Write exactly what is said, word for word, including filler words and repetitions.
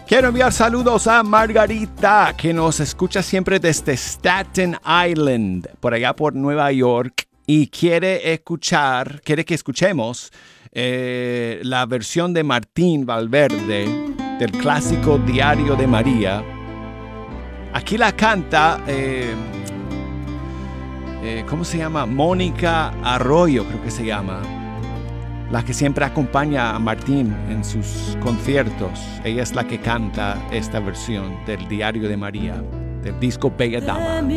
Quiero enviar saludos a Margarita, que nos escucha siempre desde Staten Island, por allá por Nueva York, y quiere escuchar, quiere que escuchemos eh, la versión de Martín Valverde del clásico Diario de María. Aquí la canta, eh, eh, ¿cómo se llama? Mónica Arroyo, creo que se llama. La que siempre acompaña a Martín en sus conciertos. Ella es la que canta esta versión del Diario de María, del disco Bella Dama.